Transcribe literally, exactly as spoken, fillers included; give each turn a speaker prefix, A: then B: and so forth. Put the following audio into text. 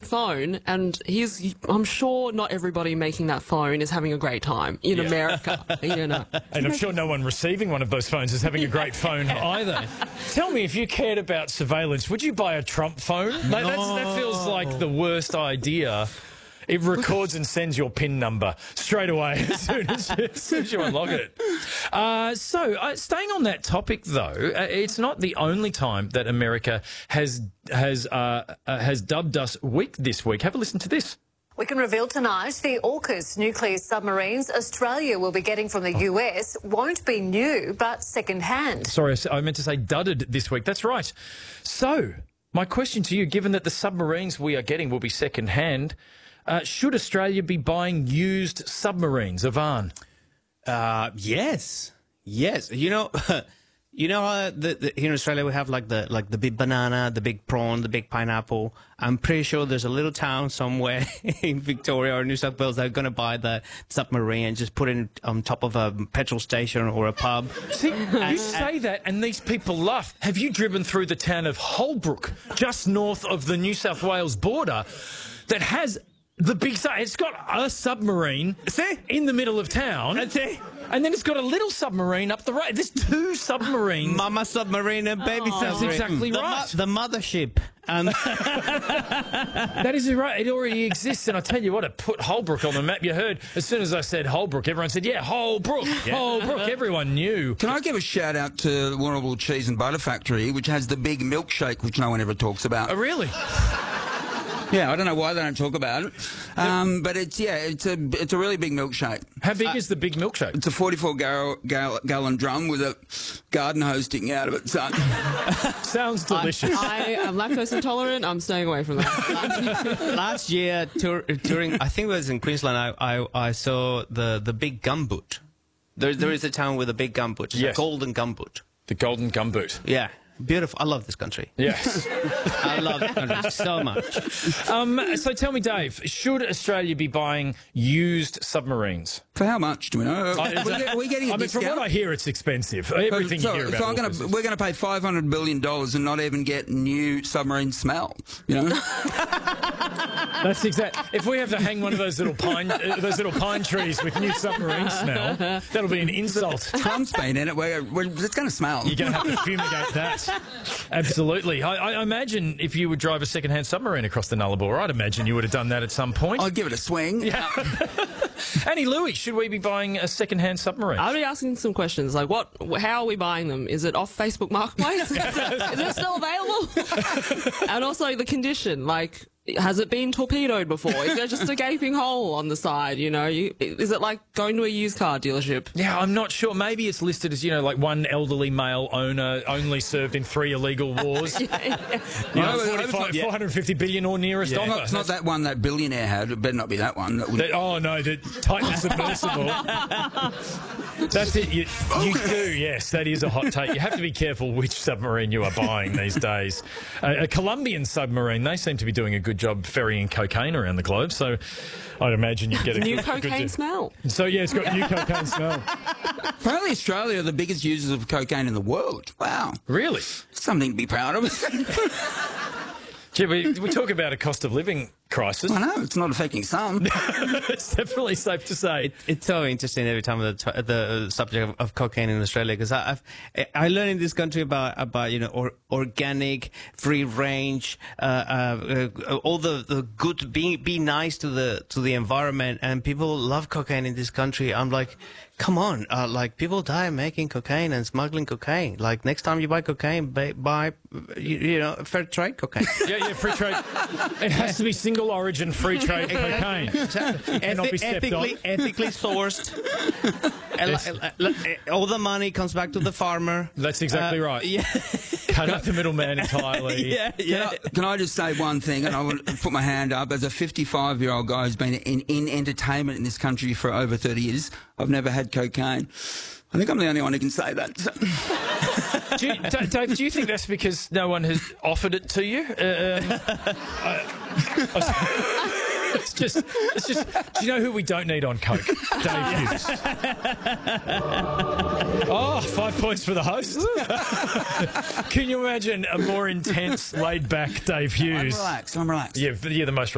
A: phone, and he's, I'm sure not everybody making that phone is having a great time in
B: Yeah.
A: America, you know.
B: And I'm sure no one receiving one of those phones is having a great phone either. Tell me, if you cared about surveillance, would you buy a Trump phone? Like, that's, that feels like the worst idea. It records and sends your PIN number straight away as soon as you, as soon as you unlock it. Uh, so, uh, staying on that topic, though, uh, it's not the only time that America has has uh, uh, has dubbed us weak this week. Have a listen to this.
C: We can reveal tonight the AUKUS nuclear submarines Australia will be getting from the U S won't be new, but second-hand.
B: Sorry, I meant to say dudded this week. That's right. So, my question to you, given that the submarines we are getting will be second-hand, Uh, should Australia be buying used submarines, Ivan?
D: Uh, yes, yes. You know, you know, uh, the, the, here in Australia we have like the like the big banana, the big prawn, the big pineapple. I'm pretty sure there's a little town somewhere in Victoria or New South Wales that are going to buy the submarine and just put it on top of a petrol station or a pub.
B: See, you say that and these people laugh. Have you driven through the town of Holbrook, just north of the New South Wales border, that has the big, it's got a submarine
D: See?
B: in the middle of town.
D: That's it.
B: And then it's got a little submarine up the road. There's two submarines.
D: Mama submarine and baby
A: Oh.
D: submarine.
B: That's exactly
D: the
B: right.
D: the mothership. And
B: That is right. It already exists. And I tell you what, it put Holbrook on the map. You heard, as soon as I said Holbrook, everyone said, yeah, Holbrook, Holbrook. Everyone knew.
E: Can I give a shout out to the Warrnambool Cheese and Butter Factory, which has the big milkshake, which no one ever talks about.
B: Oh, really?
E: Yeah, I don't know why they don't talk about it, um, but it's yeah, it's a it's a really big milkshake.
B: How big is the big milkshake?
E: It's a forty-four gal, gal, gallon drum with a garden hose sticking out of it. So
B: Sounds delicious.
A: I am lactose intolerant. I'm staying away from that.
D: last year, tour, touring, I think it was in Queensland, I, I, I saw the, the big gumboot. There, there is a town with a big gumboot. It's
B: Yes.
D: a golden gumboot.
B: The golden gumboot.
D: Yeah. Beautiful. I love this country.
B: Yes.
D: I love this country so much.
B: Um, so tell me, Dave, should Australia be buying used submarines?
E: for how much do we know?
B: Uh, is
E: We're
B: that-
E: get- we're getting a
B: I mean, from
E: discount.
B: what I hear, it's expensive. Everything
E: so,
B: you hear about
E: so I'm gonna,
B: AUKUS is-
E: we're going to pay five hundred billion dollars and not even get new submarine smell, you know?
B: That's exact. If we have to hang one of those little pine, uh, those little pine trees with new submarine smell, that'll be an insult.
E: Trump's been in it. We're, we're, it's going to smell.
B: You're going to have to fumigate that. Absolutely. I, I imagine if you would drive a second-hand submarine across the Nullarbor, I'd imagine you would have done that at some point.
E: I'll give it a swing.
B: Yeah. Annie Louie, should we be buying a second-hand submarine?
A: I'll be asking some questions like, what? How are we buying them? Is it off Facebook Marketplace? Is it still available? And also the condition, like, has it been torpedoed before? Is there just a gaping hole on the side? You know, you, is it like going to a used car dealership?
B: Yeah, I'm not sure. Maybe it's listed as, you know, like one elderly male owner only served in three illegal wars.
A: Yeah, yeah.
B: You know,
E: No, it's
B: forty-five,
E: not- yeah.
B: four hundred fifty billion or nearest
E: It's
B: offer.
E: not, it's not that one that billionaire had. It better not be that one. That would,
B: That- oh, no, the Titan submersible. That's it. You, you do, yes. That is a hot take. You have to be careful which submarine you are buying these days. Uh, a Colombian submarine, they seem to be doing a good job ferrying cocaine around the globe, so I'd imagine you'd get a
A: New
B: good, a good
A: cocaine
B: deal.
A: smell.
B: So, yeah, it's got new cocaine smell.
E: apparently Australia are the biggest users of cocaine in the world. Wow.
B: Really?
E: Something to be proud of.
B: Gee, we, we talk about a cost of living crisis.
E: I know, it's not affecting some.
B: It's definitely safe to say.
D: It's so interesting every time the t- the subject of, of cocaine in Australia, because I've I learned in this country about about you know or, organic, free range, uh, uh, uh, all the, the good, be be nice to the to the environment, and people love cocaine in this country. I'm like, come on, uh, like people die making cocaine and smuggling cocaine. Like next time you buy cocaine, buy, buy you, you know fair trade cocaine.
B: Yeah, yeah, free trade. It has to be single origin free trade cocaine. Cannot be stepped
D: ethically,
B: on.
D: ethically sourced. And
B: Yes.
D: li- li- li- all the money comes back to the farmer.
B: That's exactly
D: Uh,
B: right.
D: Yeah,
B: Cut out the middleman entirely.
D: yeah,
E: Can
D: yeah.
E: I, can I just say one thing, and I want to put my hand up. As a fifty-five-year-old guy who's been in, in entertainment in this country for over thirty years, I've never had cocaine. I think I'm the only one who can say that. So.
B: Do you, D- Dave, do you think that's because no one has offered it to you? Uh, um, I- I- it's just, it's just. Do you know who we don't need on coke? Dave Hughes. Oh, five points for the host. Can you imagine a more intense, laid-back Dave
E: I'm
B: Hughes?
E: relaxed, I'm relaxed.
B: Yeah, you're the most